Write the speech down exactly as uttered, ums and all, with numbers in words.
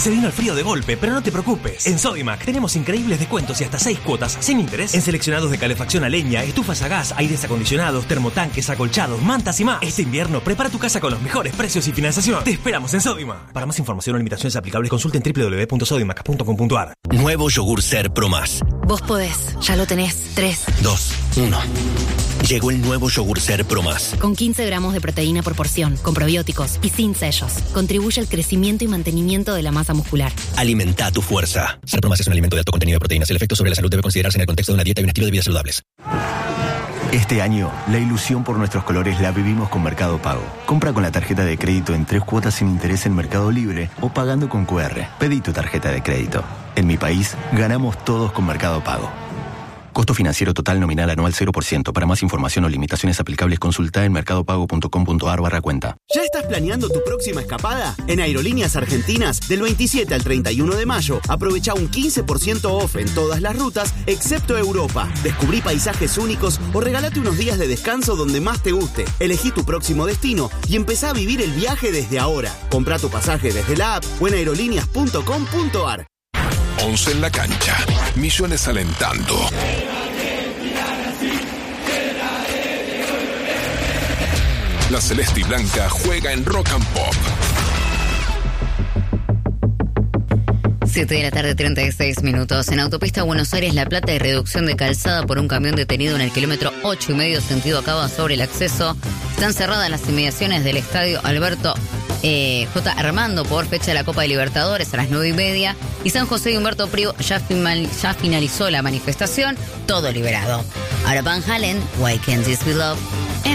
Se vino el frío de golpe, pero no te preocupes. En Sodimac tenemos increíbles descuentos y hasta seis cuotas sin interés en seleccionados de calefacción a leña, estufas a gas, aires acondicionados, termotanques, acolchados, mantas y más. Este invierno prepara tu casa con los mejores precios y financiación. Te esperamos en Sodimac. Para más información o limitaciones aplicables, consulta en doble u doble u doble u punto sodimac punto com punto a r. Nuevo yogur Ser Pro Más. Vos podés, ya lo tenés. tres, dos, uno. Llegó el nuevo yogur Ser Pro Más. Con quince gramos de proteína por porción, con probióticos y sin sellos. Contribuye al crecimiento y mantenimiento de la masa muscular. Alimenta tu fuerza. Ser Pro Más es un alimento de alto contenido de proteínas. El efecto sobre la salud debe considerarse en el contexto de una dieta y un estilo de vida saludables. Este año, la ilusión por nuestros colores la vivimos con Mercado Pago. Compra con la tarjeta de crédito en tres cuotas sin interés en Mercado Libre o pagando con cu erre. Pedí tu tarjeta de crédito. En mi país, ganamos todos con Mercado Pago. Costo financiero total nominal anual cero por ciento. Para más información o limitaciones aplicables, consulta en mercadopago punto com punto a r barra cuenta. ¿Ya estás planeando tu próxima escapada? En Aerolíneas Argentinas, del veintisiete al treinta y uno de mayo, aprovecha un quince por ciento off en todas las rutas, excepto Europa. Descubrí paisajes únicos o regálate unos días de descanso donde más te guste. Elegí tu próximo destino y empezá a vivir el viaje desde ahora. Comprá tu pasaje desde la app o en aerolíneas punto com punto a r. Once en la cancha. Millones alentando. La celeste y blanca juega en Rock and Pop. siete de la tarde, treinta y seis minutos. En autopista Buenos Aires-La Plata hay reducción de calzada por un camión detenido en el kilómetro ocho y medio sentido Acaba sobre el acceso. Están cerradas las inmediaciones del estadio Alberto eh, J. Armando por fecha de la Copa de Libertadores a las nueve y media. Y San José y Humberto Prio ya, final, ya finalizó la manifestación. Todo liberado. Ahora Van Halen, Why Can't This Be Love?